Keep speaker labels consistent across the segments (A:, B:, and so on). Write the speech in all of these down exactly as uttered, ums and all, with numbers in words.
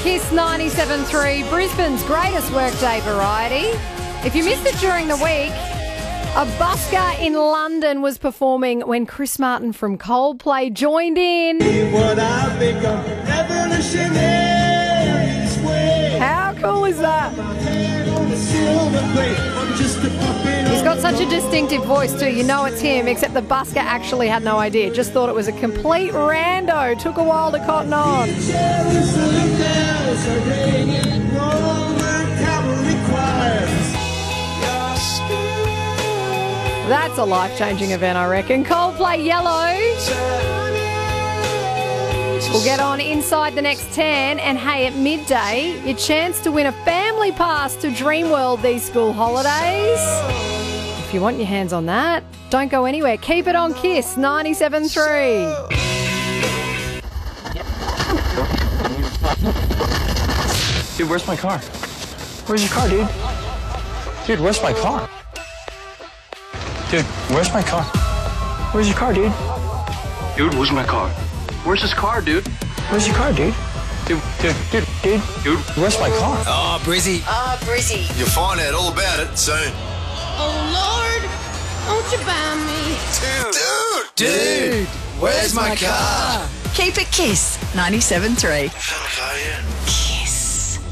A: Kiss ninety-seven point three, Brisbane's greatest workday variety. If you missed it during the week, a busker in London was performing when Chris Martin from Coldplay joined in.
B: What I think of evolutionary sway.
A: How cool is that? He's got such a distinctive voice too. You know it's him, except the busker actually had no idea. Just thought it was a complete rando. Took a while to cotton on. That's a life-changing event, I reckon. Coldplay Yellow will get on inside the next ten. And hey, at midday, your chance to win a family pass to Dreamworld these school holidays. If you want your hands on that, don't go anywhere. Keep it on Kiss ninety-seven point three.
C: Dude, where's my car? Where's your car, dude? Dude, where's my car? Dude, where's my car? Where's your car, dude? Dude, where's my car? Where's his car, dude? Where's your car, dude? Dude, dude, dude, dude, dude, where's my car?
D: Oh, Brizzy.
E: Oh, Brizzy.
D: You'll find out all about it soon.
F: Oh, Lord, don't you ban me.
D: Dude, dude, dude, where's my car?
E: Keep it Kiss ninety-seven point three. Kiss.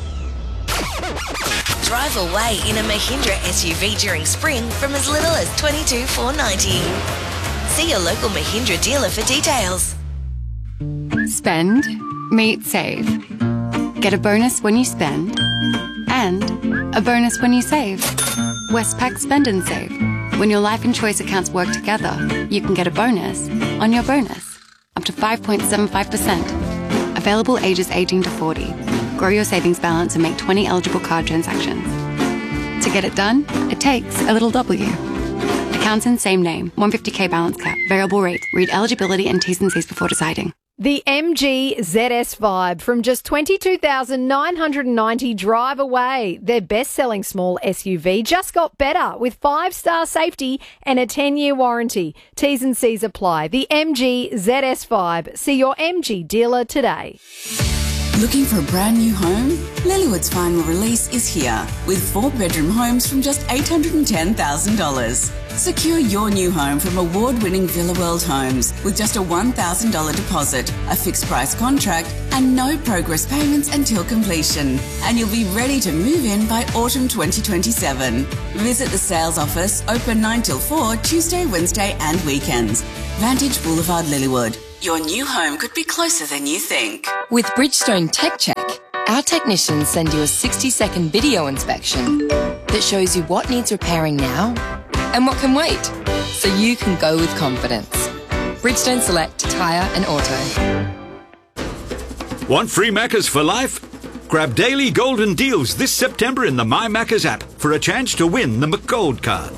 E: Drive away in a Mahindra S U V during spring from as little as twenty-two thousand four hundred ninety dollars. See your local Mahindra dealer for details.
G: Spend, meet, save. Get a bonus when you spend and a bonus when you save. Westpac Spend and Save. When your life and choice accounts work together, you can get a bonus on your bonus, up to five point seven five percent. Available ages eighteen to forty. Grow your savings balance and make twenty eligible card transactions. To get it done, it takes a little W. Accounts in same name, one hundred fifty K balance cap, variable rate. Read eligibility and T's and C's before deciding.
A: The M G Z S Vibe from just twenty-two thousand nine hundred ninety dollars drive away. Their best-selling small S U V just got better with five-star safety and a ten-year warranty. T's and C's apply. The M G Z S Vibe. See your M G dealer today.
H: Looking for a brand new home? Lilywood's final release is here with four bedroom homes from just eight hundred ten thousand dollars. Secure your new home from award-winning Villa World Homes with just a one thousand dollars deposit, a fixed price contract and no progress payments until completion. And you'll be ready to move in by autumn twenty twenty-seven. Visit the sales office, open nine till four, Tuesday, Wednesday and weekends. Vantage Boulevard, Lilywood. Your new home could be closer than you think.
I: With Bridgestone Tech Check, our technicians send you a sixty second video inspection that shows you what needs repairing now and what can wait, so you can go with confidence. Bridgestone Select Tyre and Auto.
J: Want free Maccas for life? Grab daily golden deals this September in the My Maccas app for a chance to win the McGold card.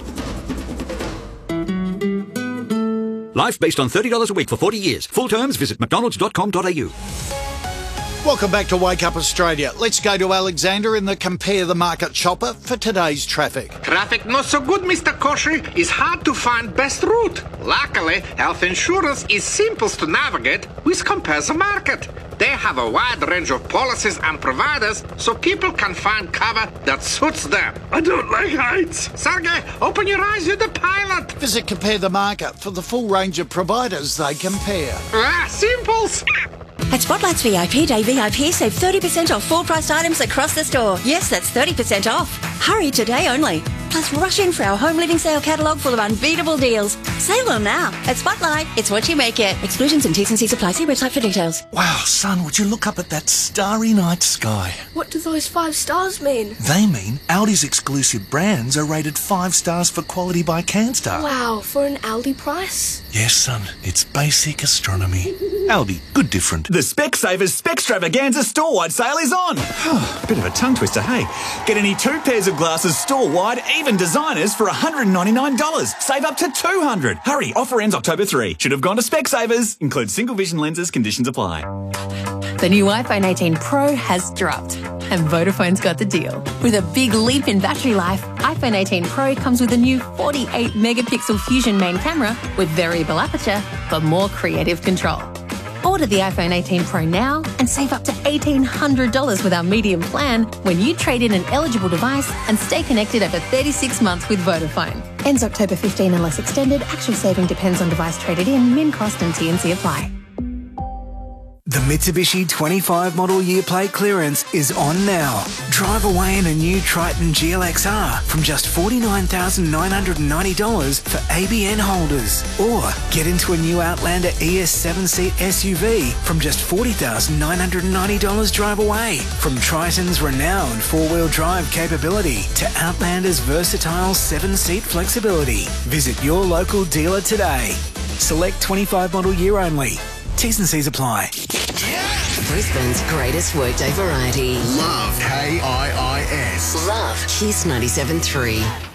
J: Life based on thirty dollars a week for forty years. Full terms, visit mcdonalds dot com dot a u.
K: Welcome back to Wake Up Australia. Let's go to Alexander in the Compare the Market Chopper for today's traffic.
L: Traffic not so good, Mister Koshy. It's hard to find best route. Luckily, health insurance is simple to navigate with Compare the Market. They have a wide range of policies and providers so people can find cover that suits them. I don't like heights. Sergey, open your eyes, you're the pilot.
K: Visit Compare the Market for the full range of providers they compare.
L: Ah, simples.
M: At Spotlight's V I P Day V I P, save thirty percent off full price items across the store. Yes, that's thirty percent off. Hurry today only. Plus, rush in for our home living sale catalogue full of unbeatable deals. Save them now. At Spotlight, it's what you make it. Exclusions and T's and C's apply. See website for details.
N: Wow, son, would you look up at that starry night sky?
F: What do those five stars mean?
N: They mean Audi's exclusive brands are rated five stars for quality by CanStar.
F: Wow, for an Aldi price?
N: Yes, son, it's basic astronomy. Aldi, good different.
O: The Specsavers Specstravaganza store-wide sale is on. Bit of a tongue twister, hey? Get any two pairs of glasses store-wide, even designers, for one hundred ninety-nine dollars. Save up to two hundred dollars. Hurry, offer ends October third. Should have gone to Specsavers. Includes single vision lenses, conditions apply.
I: The new iPhone eighteen Pro has dropped, and Vodafone's got the deal. With a big leap in battery life, iPhone eighteen Pro comes with a new forty-eight megapixel Fusion main camera with variable aperture for more creative control.
P: Order the iPhone eighteen Pro now and save up to eighteen hundred dollars with our medium plan when you trade in an eligible device and stay connected over thirty-six months with Vodafone. Ends October fifteenth unless extended. Actual saving depends on device traded in, min cost and T N C apply.
N: The Mitsubishi twenty-five model year plate clearance is on now. Drive away in a new Triton G L X R from just forty-nine thousand nine hundred ninety dollars for A B N holders. Or get into a new Outlander E S seven seat S U V from just forty thousand nine hundred ninety dollars drive away. From Triton's renowned four-wheel drive capability to Outlander's versatile seven seat flexibility. Visit your local dealer today. Select twenty-five model year only. T's and C's apply.
Q: Brisbane's greatest workday variety.
D: Love K I I S.
Q: Love Kiss ninety-seven point three.